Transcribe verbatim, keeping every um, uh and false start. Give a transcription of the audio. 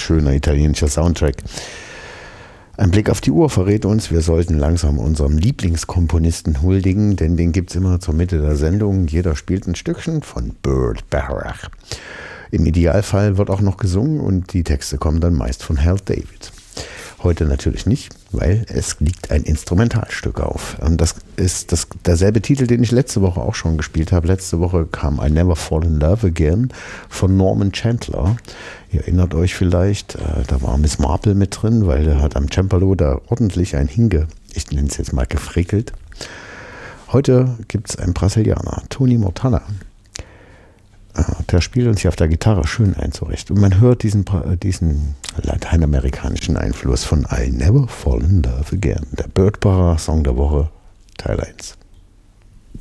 schöner italienischer Soundtrack. Ein Blick auf die Uhr verrät uns, wir sollten langsam unserem Lieblingskomponisten huldigen, denn den gibt es immer zur Mitte der Sendung. Jeder spielt ein Stückchen von Burt Bacharach. Im Idealfall wird auch noch gesungen und die Texte kommen dann meist von Hal David. Heute natürlich nicht, weil es liegt ein Instrumentalstück auf. Und das ist das, derselbe Titel, den ich letzte Woche auch schon gespielt habe. Letzte Woche kam I Never Fall in Love Again von Norman Chandler. Ihr erinnert euch vielleicht, äh, da war Miss Marple mit drin, weil der hat am Cembalo da ordentlich ein Hinge, ich nenne es jetzt mal gefrickelt. Heute gibt es einen Brasilianer, Tony Mortalla. Der spielt uns hier auf der Gitarre schön ein zurecht. Und man hört diesen, diesen lateinamerikanischen Einfluss von I Never Fall in Love Again. Der Burt Bacharach Song der Woche, Teil eins.